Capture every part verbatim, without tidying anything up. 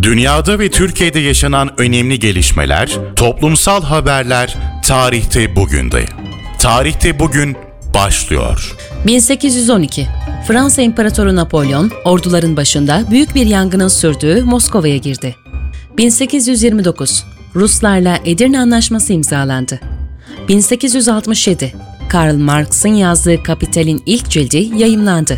Dünyada ve Türkiye'de yaşanan önemli gelişmeler, toplumsal haberler tarihte bugünde. Tarihte bugün başlıyor. bin sekiz yüz on iki Fransa İmparatoru Napolyon, orduların başında büyük bir yangının sürdüğü Moskova'ya girdi. bin sekiz yüz yirmi dokuz Ruslarla Edirne Anlaşması imzalandı. bin sekiz yüz altmış yedi Karl Marx'ın yazdığı Kapital'in ilk cildi yayımlandı.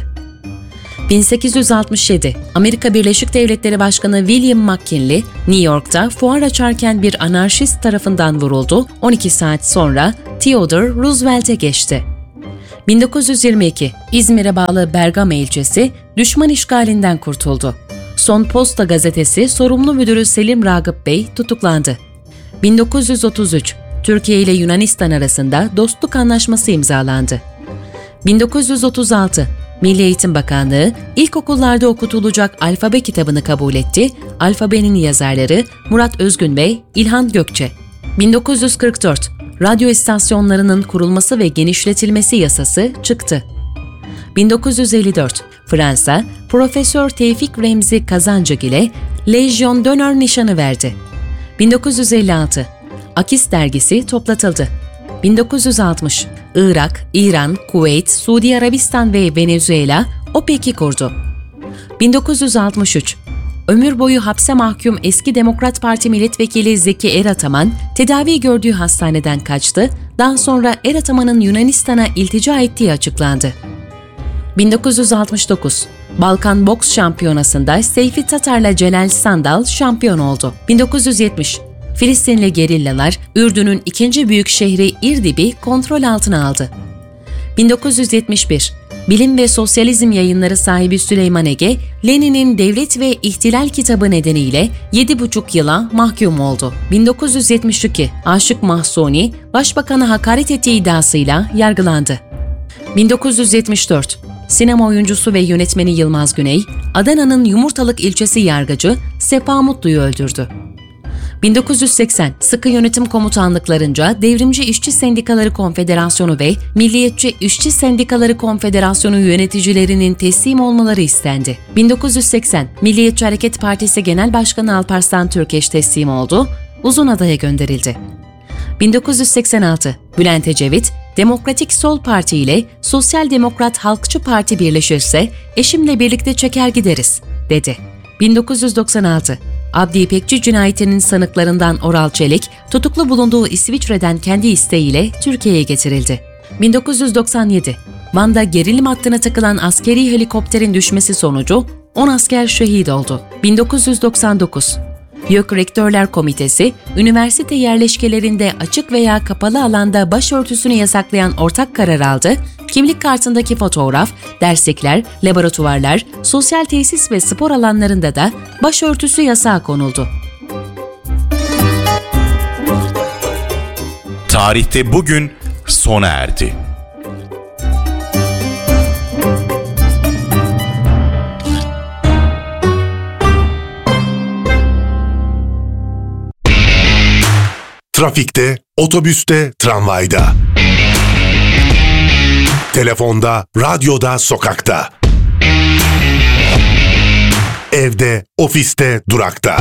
bin sekiz yüz altmış yedi Amerika Birleşik Devletleri Başkanı William McKinley, New York'ta fuar açarken bir anarşist tarafından vuruldu, on iki saat sonra Theodore Roosevelt'e geçti. bin dokuz yüz yirmi iki İzmir'e bağlı Bergama ilçesi düşman işgalinden kurtuldu. Son Posta gazetesi sorumlu müdürü Selim Ragıp Bey tutuklandı. bin dokuz yüz otuz üç Türkiye ile Yunanistan arasında dostluk anlaşması imzalandı. bin dokuz yüz otuz altı Milli Eğitim Bakanlığı, ilkokullarda okutulacak alfabe kitabını kabul etti. Alfabenin yazarları Murat Özgün ve İlhan Gökçe. bin dokuz yüz kırk dört Radyo istasyonlarının kurulması ve genişletilmesi yasası çıktı. bin dokuz yüz elli dört Fransa, Profesör Tevfik Remzi Kazancıgil'e Lejyon d'Honneur nişanı verdi. bin dokuz yüz elli altı Akis dergisi toplatıldı. bin dokuz yüz altmış Irak, İran, Kuveyt, Suudi Arabistan ve Venezuela OPEC'i kurdu. bin dokuz yüz altmış üç Ömür boyu hapse mahkum eski Demokrat Parti milletvekili Zeki Erataman, tedavi gördüğü hastaneden kaçtı, daha sonra Erataman'ın Yunanistan'a iltica ettiği açıklandı. bin dokuz yüz altmış dokuz Balkan Boks Şampiyonası'nda Seyfi Tatar'la Celal Sandal şampiyon oldu. bin dokuz yüz yetmiş Filistinli gerillalar, Ürdün'ün ikinci büyük şehri İrdib'i kontrol altına aldı. bin dokuz yüz yetmiş bir Bilim ve Sosyalizm Yayınları sahibi Süleyman Ege, Lenin'in Devlet ve İhtilal kitabı nedeniyle yedi buçuk yıla mahkum oldu. bin dokuz yüz yetmiş iki Aşık Mahsuni, Başbakan'a hakaret ettiği iddiasıyla yargılandı. bin dokuz yüz yetmiş dört Sinema oyuncusu ve yönetmeni Yılmaz Güney, Adana'nın Yumurtalık ilçesi yargıcı Sefa Mutlu'yu öldürdü. bin dokuz yüz seksen Sıkı Yönetim Komutanlıklarınca Devrimci İşçi Sendikaları Konfederasyonu ve Milliyetçi İşçi Sendikaları Konfederasyonu yöneticilerinin teslim olmaları istendi. bin dokuz yüz seksen Milliyetçi Hareket Partisi Genel Başkanı Alparslan Türkeş teslim oldu, Uzunada'ya gönderildi. bin dokuz yüz seksen altı Bülent Ecevit, Demokratik Sol Parti ile Sosyal Demokrat Halkçı Parti birleşirse eşimle birlikte çeker gideriz, dedi. bin dokuz yüz doksan altı Abdi İpekçi cinayetinin sanıklarından Oral Çelik, tutuklu bulunduğu İsviçre'den kendi isteğiyle Türkiye'ye getirildi. bin dokuz yüz doksan yedi Van'da gerilim hattına takılan askeri helikopterin düşmesi sonucu on asker şehit oldu. bin dokuz yüz doksan dokuz YÖK Rektörler Komitesi, üniversite yerleşkelerinde açık veya kapalı alanda başörtüsünü yasaklayan ortak karar aldı, kimlik kartındaki fotoğraf, derslikler, laboratuvarlar, sosyal tesis ve spor alanlarında da başörtüsü yasağı konuldu. Tarihte bugün sona erdi. Trafikte, otobüste, tramvayda. Telefonda, radyoda, sokakta. Evde, ofiste, durakta.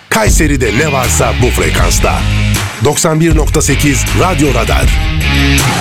Kayseri'de ne varsa bu frekansta. doksan bir nokta sekiz Radyo Radar.